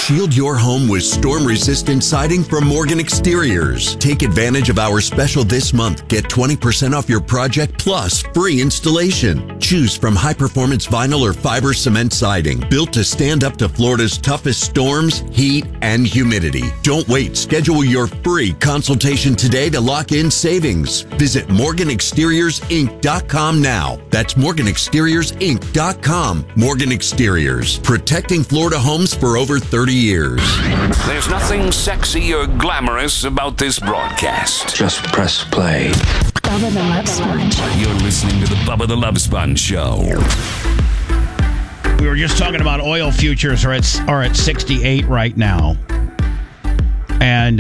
Shield your home with storm-resistant siding from Morgan Exteriors. Take advantage of our special this month. Get 20% off your project plus free installation. Choose from high-performance vinyl or fiber cement siding, built to stand up to Florida's toughest storms, heat, and humidity. Don't wait. Schedule your free consultation today to lock in savings. Visit MorganExteriorsInc.com now. That's MorganExteriorsInc.com. Morgan Exteriors, protecting Florida homes for over 30 years. There's nothing sexy or glamorous about this broadcast. Just press play. Bubba the Love Sponge. You're listening to the Bubba the Love Sponge Show. We were just talking about oil futures are at 68 right now. And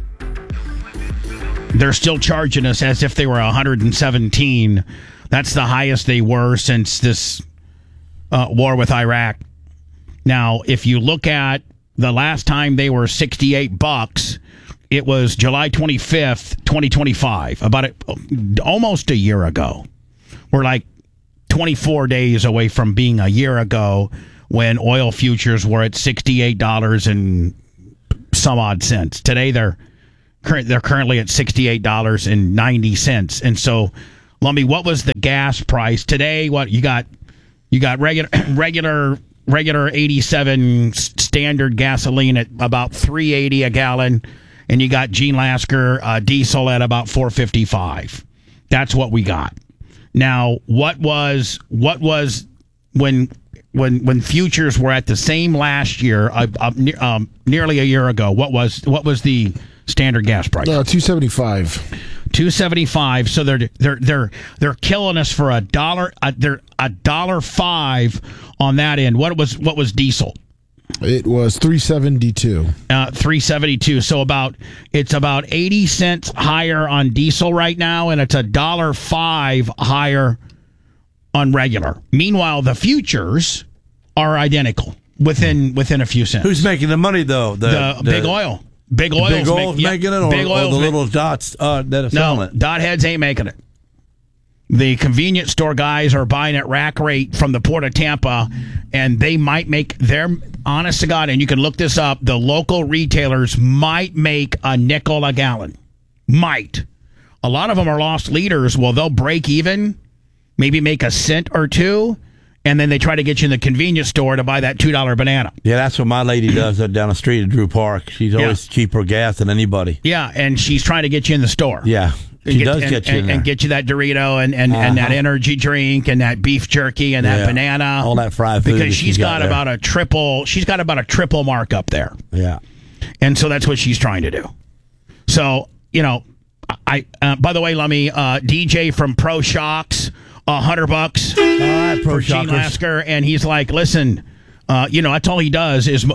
they're still charging us as if they were 117. That's the highest they were since this war with Iraq. Now, if you look at the last time they were $68, it was July 25th, 2025, almost a year ago. We're like 24 days away from being a year ago when oil futures were at $68 and some odd cents. Today, they're currently at $68.90. And so, Lummy, what was the gas price today? What you got regular 87 standard gasoline at about $3.80 a gallon, and you got Gene Lasker diesel at about $4.55. That's what we got. Now, what was when futures were at the same last year, nearly a year ago? What was the standard gas price? $2.75. $2.75. So they're killing us for $1. They're $1.05 on that end. What was diesel? It was $3.72. $3.72. So it's about 80 cents higher on diesel right now, and it's $1.05 higher on regular. Meanwhile, the futures are identical within a few cents. Who's making the money though? The big oil. Big Oil's making it, or the little dots that are selling it? Dot heads ain't making it. The convenience store guys are buying at rack rate from the Port of Tampa, and they might make honest to God, and you can look this up, the local retailers might make a nickel a gallon. Might. A lot of them are lost leaders. Well, they'll break even, maybe make a cent or two, and then they try to get you in the convenience store to buy that $2 banana. Yeah, that's what my lady does down the street at Drew Park. She's always cheaper gas than anybody. Yeah, and she's trying to get you in the store. Yeah, she does get you in there. And get you that Dorito and that energy drink and that beef jerky and that banana. All that fried food. Because she's got about a triple markup there. Yeah. And so that's what she's trying to do. So, I by the way, Lummy, DJ from Pro Shocks, $100 all right, for Gene Lasker, and he's like, listen, that's all he does is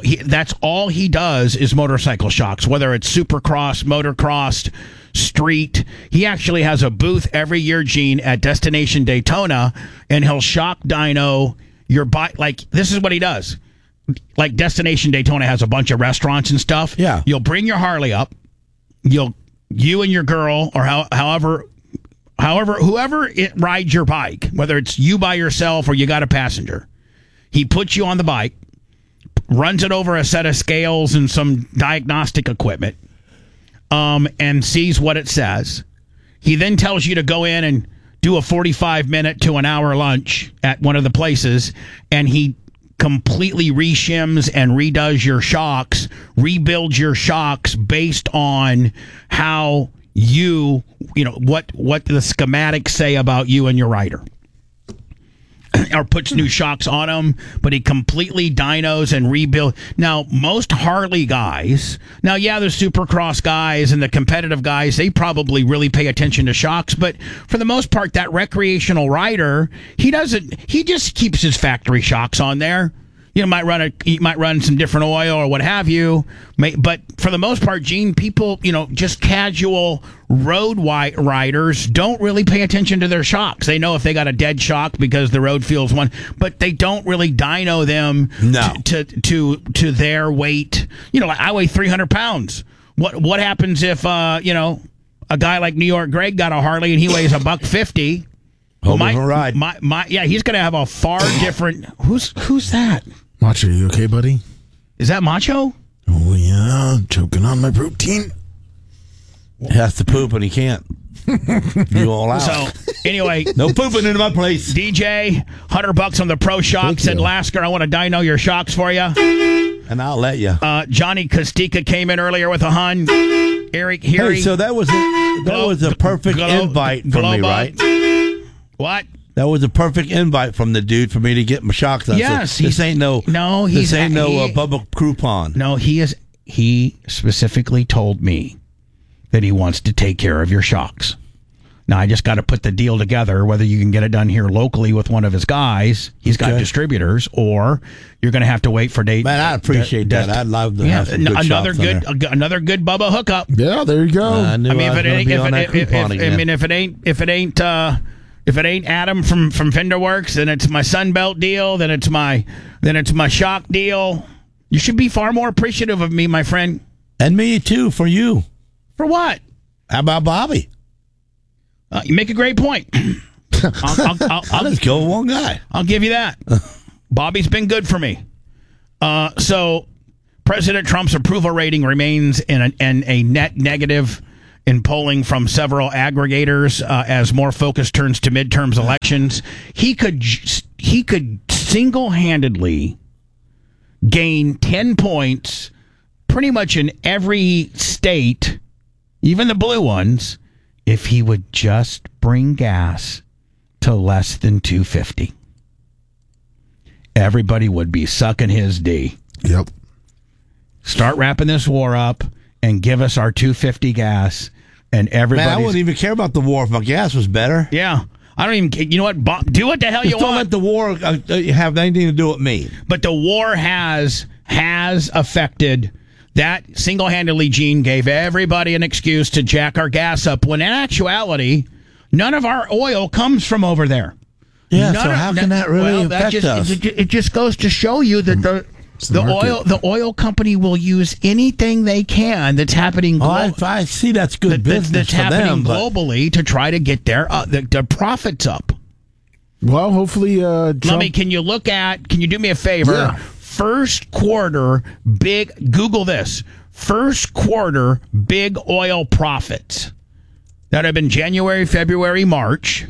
motorcycle shocks, whether it's supercross, motocross, street. He actually has a booth every year, Gene, at Destination Daytona, and he'll shock dyno your bike. Like, this is what he does. Like, Destination Daytona has a bunch of restaurants and stuff. Yeah. You'll bring your Harley up. You and your girl, or whoever it rides your bike, whether it's you by yourself or you got a passenger, he puts you on the bike, runs it over a set of scales and some diagnostic equipment, and sees what it says. He then tells you to go in and do a 45-minute to an hour lunch at one of the places, and he completely reshims and redoes your shocks, rebuilds your shocks based on how what the schematics say about you and your rider. Or puts new shocks on them, but he completely dynos and rebuild. Now, most Harley guys, the supercross guys and the competitive guys, they probably really pay attention to shocks, but for the most part, that recreational rider, he just keeps his factory shocks on there. He might run some different oil or what have you. But for the most part, Gene, people, just casual road riders don't really pay attention to their shocks. They know if they got a dead shock because the road feels one, but they don't really dyno them to their weight. Like I weigh 300 pounds. What happens if, a guy like New York Greg got a Harley and he weighs $150? He's going to have a far different. Who's that? Macho, you okay, buddy? Is that macho? Oh, yeah. Choking on my protein. He has to poop and he can't. You all out. So, anyway. No pooping into my place. DJ, $100 on the Pro Shocks. Said, Lasker, I want to dyno your shocks for you. And I'll let you. Johnny Kostika came in earlier with a hun. Eric Heary. Hey, so that was a perfect invite from me, right? What? That was a perfect invite from the dude for me to get my shocks on. Yes, so this ain't no Bubba Crouton. No, he specifically told me that he wants to take care of your shocks. Now, I just got to put the deal together, whether you can get it done here locally with one of his guys. He's got distributors, or you're going to have to wait for date. Man, I appreciate that. I'd love to have some good another good Bubba hookup. Yeah, there you go. If it ain't Adam from Fenderworks, then it's my Sunbelt deal. Then it's my shock deal. You should be far more appreciative of me, my friend. And me too. For you. For what? How about Bobby? You make a great point. I'll just kill one guy. I'll give you that. Bobby's been good for me. So President Trump's approval rating remains in a net negative in polling from several aggregators as more focus turns to midterms elections. He could single-handedly gain 10 points pretty much in every state, even the blue ones, if he would just bring gas to less than $2.50. Everybody would be sucking his D. Yep. Start wrapping this war up and give us our $2.50 gas, and everybody. Man, I wouldn't even care about the war if my gas was better. Yeah. I don't even. You know what? Do what the hell you want. Don't let the war have anything to do with me. But the war has affected. That single-handedly, Gene, gave everybody an excuse to jack our gas up, when in actuality, none of our oil comes from over there. Yeah, so how can that really affect us? It just goes to show you that the oil company will use anything they can that's happening globally. I see that's good business that's for happening them, globally to try to get their profits up. Well, hopefully, Trump... Can you do me a favor? Yeah. First quarter Google this. First quarter big oil profits. That have been January, February, March.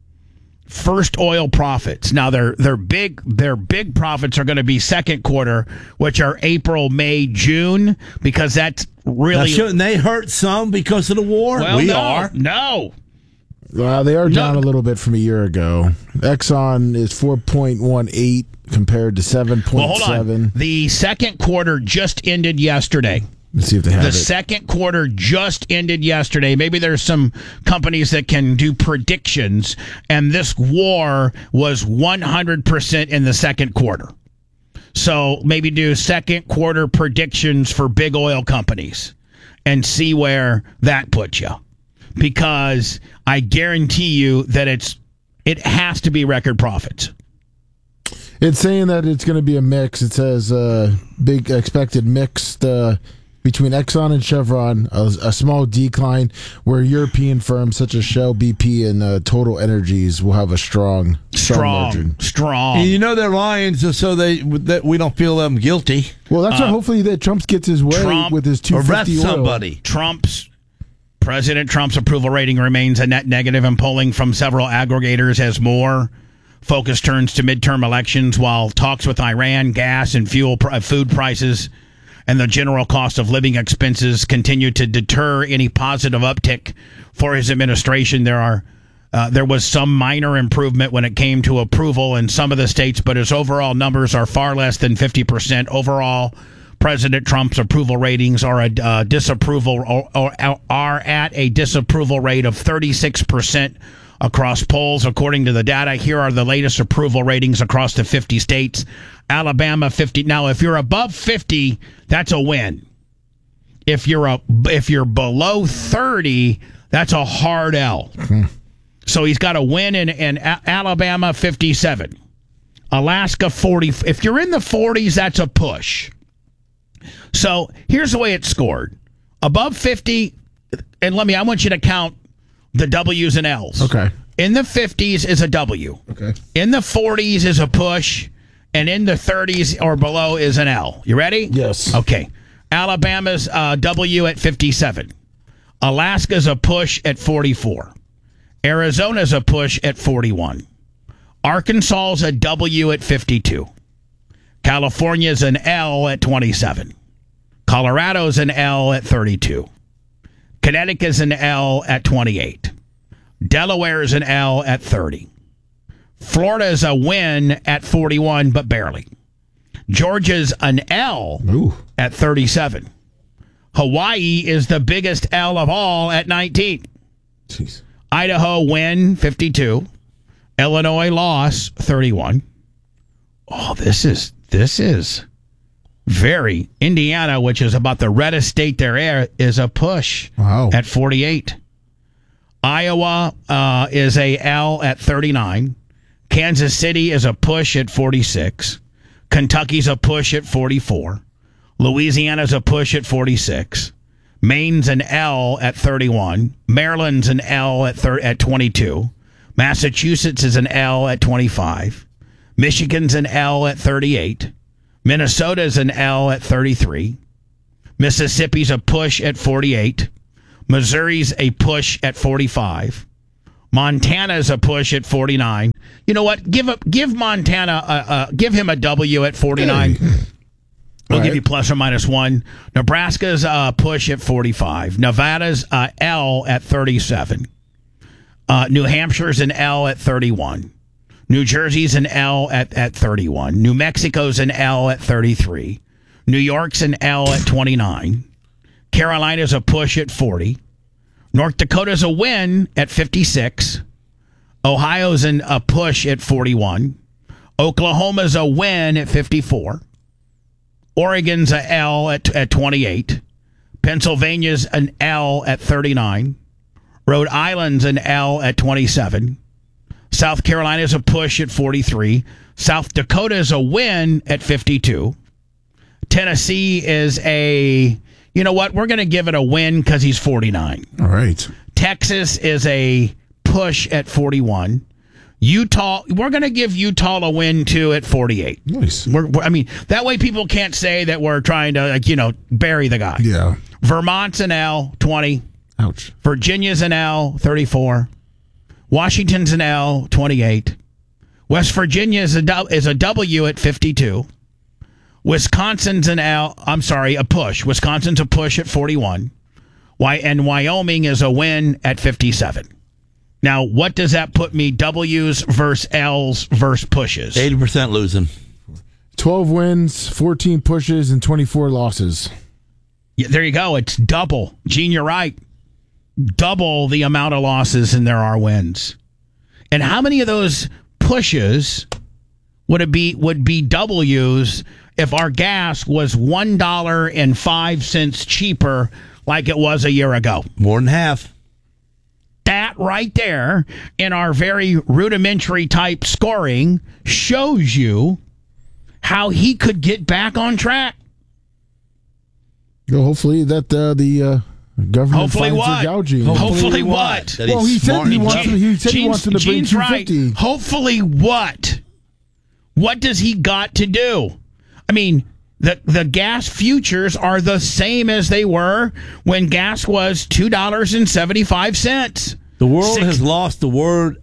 First oil profits. Now their big profits are going to be second quarter, which are April, May, June, because that's really. Now, shouldn't they hurt some because of the war? Well, we no, are. No. they are down a little bit from a year ago. Exxon is 4.18 compared to 7.7. Well, hold on. The second quarter just ended yesterday. Let's see if they have the second quarter just ended yesterday. Maybe there's some companies that can do predictions, and this war was 100% in the second quarter. So maybe do second quarter predictions for big oil companies and see where that puts you. Because I guarantee you that it has to be record profits. It's saying that it's going to be a mix. It says big expected mixed between Exxon and Chevron, a small decline, where European firms such as Shell, BP, and Total Energies will have a strong margin. Strong. And you know they're lying so that we don't feel them guilty. Well, that's why hopefully that Trump gets his way with his 250 arrest somebody. President Trump's approval rating remains a net negative in polling from several aggregators as more focus turns to midterm elections, while talks with Iran, gas and food prices, and the general cost of living expenses continue to deter any positive uptick for his administration. There was some minor improvement when it came to approval in some of the states, but his overall numbers are far less than 50%. Overall, President Trump's approval ratings are at a disapproval rate of 36% across polls. According to the data, here are the latest approval ratings across the 50 states. Alabama 50. Now, if you're above 50, that's a win. If you're below 30, that's a hard L. So he's got a win in Alabama 57, Alaska 40. If you're in the 40s, that's a push. So here's the way it's scored: above 50, and I want you to count the W's and L's. Okay. In the 50s is a W. Okay. In the 40s is a push. And in the 30s or below is an L. You ready? Yes. Okay. Alabama's W at 57. Alaska's a push at 44. Arizona's a push at 41. Arkansas's a W at 52. California's an L at 27. Colorado's an L at 32. Connecticut's an L at 28. Delaware's an L at 30. Florida's a win at 41, but barely. Georgia's an L at 37. Hawaii is the biggest L of all at 19. Jeez. Idaho win 52. Illinois loss 31. Oh, this is very Indiana, which is about the reddest state there is a push at 48. Iowa is a L at 39. Kansas City is a push at 46. Kentucky's a push at 44. Louisiana's a push at 46. Maine's an L at 31. Maryland's an L at 22. Massachusetts is an L at 25. Michigan's an L at 38. Minnesota's an L at 33. Mississippi's a push at 48. Missouri's a push at 45. Montana's a push at 49. You know what? Give Montana give him a W at 49. We'll give you plus or minus one. Nebraska's a push at 45. Nevada's a L at 37. New Hampshire's an L at 31. New Jersey's an L at 31. New Mexico's an L at 33. New York's an L at 29. Carolina's a push at 40. North Dakota's a win at 56. Ohio's a push at 41. Oklahoma's a win at 54. Oregon's a L at 28. Pennsylvania's an L at 39. Rhode Island's an L at 27. South Carolina's a push at 43. South Dakota's a win at 52. Tennessee is you know what? We're going to give it a win because he's 49. All right. Texas is a push at 41. Utah, we're going to give Utah a win too at 48. Nice. That way people can't say that we're trying to, bury the guy. Yeah. Vermont's an L, 20. Ouch. Virginia's an L, 34. Washington's an L, 28. West Virginia is a W at 52. Wisconsin's a push. Wisconsin's a push at 41. And Wyoming is a win at 57. Now, what does that put me? W's versus L's versus pushes. 80% losing. 12 wins, 14 pushes, and 24 losses. Yeah, there you go. It's double. Gene, you're right. Double the amount of losses than there are wins. And how many of those pushes would be W's if our gas was $1.05 cheaper like it was a year ago? More than half. That right there in our very rudimentary type scoring shows you how he could get back on track. Well, hopefully that the government finds a gouging. Hopefully what? Well, he said he wants him to bring 250. Right. Hopefully what? What does he got to do? I mean, the gas futures are the same as they were when gas was $2.75. The world has lost the word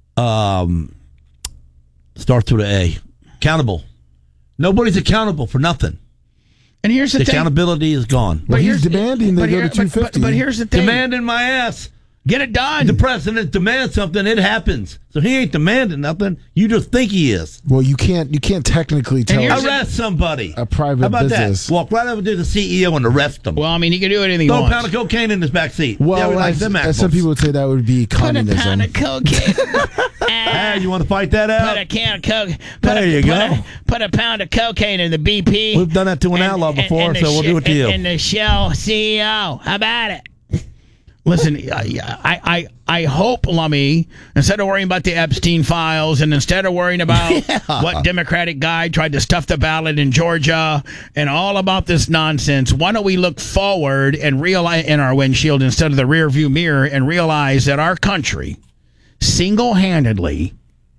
starts with an A. Accountable. Nobody's accountable for nothing. And here's the thing. Accountability is gone. Well, he's demanding they go to 250. But here's the thing. Demanding my ass. Get it done. The president demands something, it happens. So he ain't demanding nothing. You just think he is. Well, you can't technically tell arrest somebody. A private How about business. That? Walk right over to the CEO and arrest him. Well, I mean, he can do anything he wants. wants. Throw a pound of cocaine in his back seat. Well, as some people would say, that would be communism. Put a pound of cocaine. Hey, you want to fight that out? Put a can of coke. Put a pound of cocaine in the BP. We've done that to an outlaw before, so we'll do it to you. And the Shell CEO. How about it? Listen, I hope, Lummy, instead of worrying about the Epstein files and instead of worrying about what Democratic guy tried to stuff the ballot in Georgia and all about this nonsense, why don't we look forward and realize in our windshield instead of the rear view mirror and realize that our country single-handedly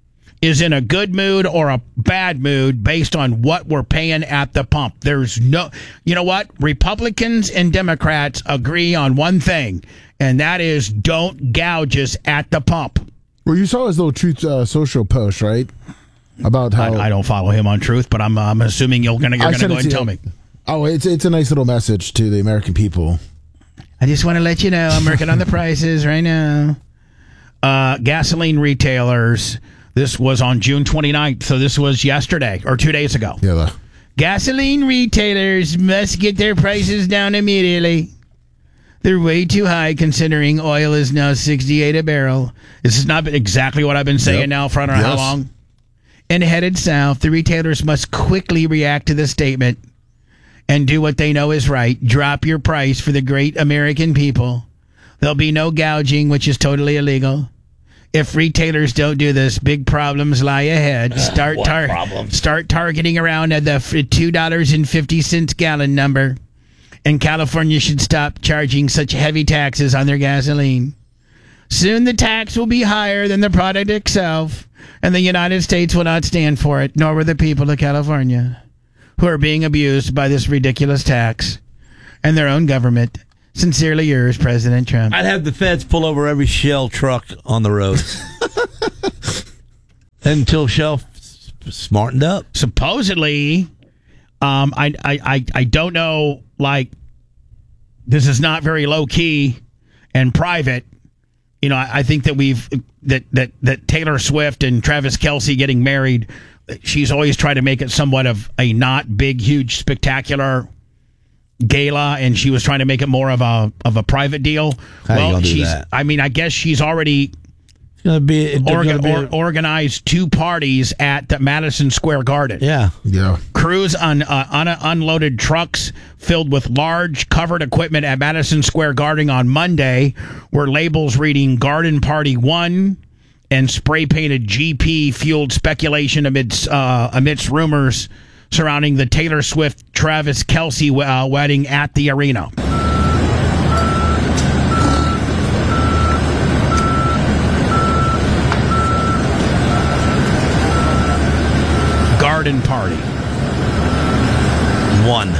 is in a good mood or a bad mood based on what we're paying at the pump. There's no, you know what? Republicans and Democrats agree on one thing, and that is don't gouge us at the pump. Well, you saw his little Truth Social post, right? About how I don't follow him on Truth, but I'm assuming you're going to go ahead and tell me. Oh, it's a nice little message to the American people. I just want to let you know I'm working on the prices right now. Gasoline retailers. This was on June 29th, so this was yesterday or 2 days ago. Yeah. Gasoline retailers must get their prices down immediately. They're way too high considering oil is now $68 a barrel. This is not exactly what I've been saying now for I don't know how long. And headed south, the retailers must quickly react to the statement and do what they know is right. Drop your price for the great American people. There'll be no gouging, which is totally illegal. If retailers don't do this, big problems lie ahead. Start targeting around at the $2.50 gallon number. And California should stop charging such heavy taxes on their gasoline. Soon the tax will be higher than the product itself, and the United States will not stand for it, nor will the people of California, who are being abused by this ridiculous tax and their own government. Sincerely yours, President Trump. I'd have the feds pull over every Shell truck on the road. Until Shell smartened up. Supposedly, I don't know, like, this is not very low-key and private. You know, I think that that Taylor Swift and Travis Kelce getting married, she's always tried to make it somewhat of a not big, huge, spectacular gala, and she was trying to make it more of a private deal. How you do that? I mean, I guess she's already organized two parties at the Madison Square Garden. Yeah. Crews on unloaded trucks filled with large covered equipment at Madison Square Garden on Monday were labels reading Garden Party 1 and spray-painted GP fueled speculation amidst rumors surrounding the Taylor Swift-Travis Kelce wedding at the arena. Garden Party 1.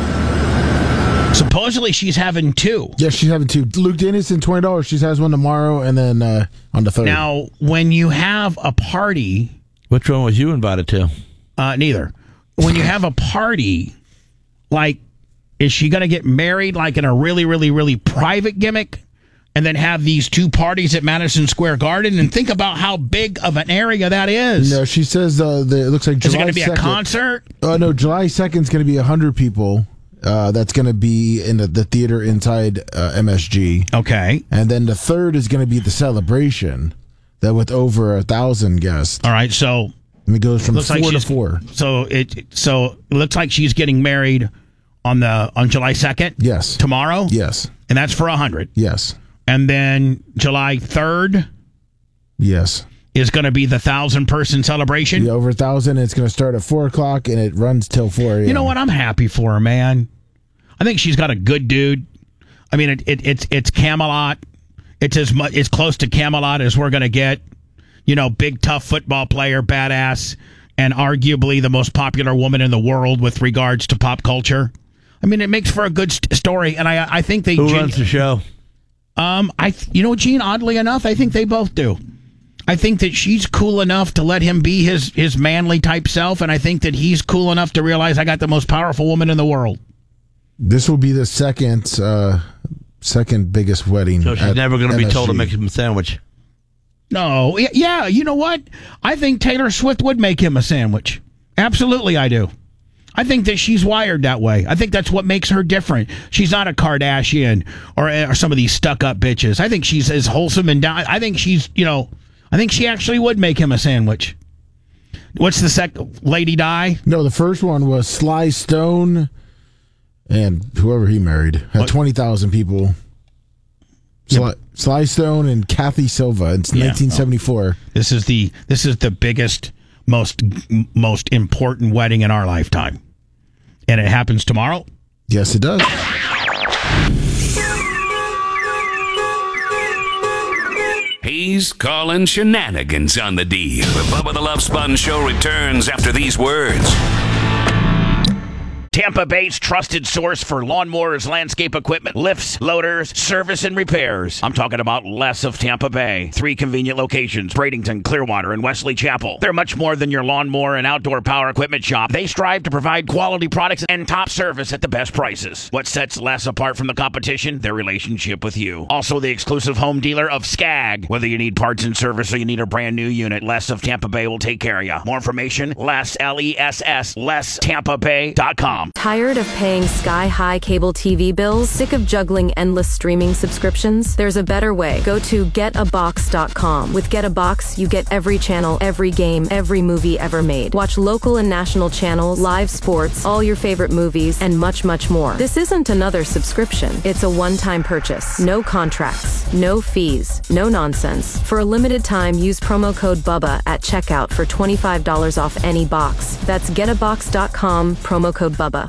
Supposedly she's having two. Yeah, she's having two. Luke Dennison, $20. She has one tomorrow, and then on the 3rd. Now, when you have a party... Which one was you invited to? Neither. When you have a party, like, is she going to get married like in a really, really, really private gimmick and then have these two parties at Madison Square Garden? And think about how big of an area that is. No, she says it looks like July 2nd. Is it going to be a concert? No, July 2nd is going to be 100 people. That's going to be in the theater inside MSG. Okay. And then the 3rd is going to be the celebration that with over 1,000 guests. All right, so... And it goes from 4 to 4. So it looks like she's getting married on July 2nd? Yes. Tomorrow? Yes. And that's for 100? Yes. And then July 3rd? Yes. Is going to be the 1,000-person celebration? Yeah, over 1,000. It's going to start at 4 o'clock, and it runs till 4 a.m. You know what? I'm happy for her, man. I think she's got a good dude. I mean, it's Camelot. It's as close to Camelot as we're going to get. You know, big, tough football player, badass, and arguably the most popular woman in the world with regards to pop culture. I mean, it makes for a good story, and I think they... Who runs the show? Gene, oddly enough, I think they both do. I think that she's cool enough to let him be his manly type self, and I think that he's cool enough to realize I got the most powerful woman in the world. This will be the second biggest wedding. So she's never going to be told to make him a sandwich. No, yeah, you know what? I think Taylor Swift would make him a sandwich. Absolutely, I do. I think that she's wired that way. I think that's what makes her different. She's not a Kardashian or some of these stuck-up bitches. I think she's as wholesome and down. I think she's, I think she actually would make him a sandwich. What's the second? Lady Di? No, the first one was Sly Stone, and whoever he married had 20,000 people. Sly Stone and Kathy Silva. It's 1974. This is the biggest, most important wedding in our lifetime, and it happens tomorrow. Yes, it does. He's calling shenanigans on the deal. The Bubba the Love Sponge Show returns after these words. Tampa Bay's trusted source for lawnmowers, landscape equipment, lifts, loaders, service, and repairs. I'm talking about Les of Tampa Bay. 3 convenient locations, Bradenton, Clearwater, and Wesley Chapel. They're much more than your lawnmower and outdoor power equipment shop. They strive to provide quality products and top service at the best prices. What sets Les apart from the competition? Their relationship with you. Also the exclusive home dealer of Skag. Whether you need parts and service or you need a brand new unit, Les of Tampa Bay will take care of you. More information, Les, L-E-S-S, LesTampaBay.com. Tired of paying sky-high cable TV bills? Sick of juggling endless streaming subscriptions? There's a better way. Go to getabox.com. With Get a Box, you get every channel, every game, every movie ever made. Watch local and national channels, live sports, all your favorite movies, and much, much more. This isn't another subscription. It's a one-time purchase. No contracts, no fees, no nonsense. For a limited time, use promo code BUBBA at checkout for $25 off any box. That's getabox.com, promo code BUBBA.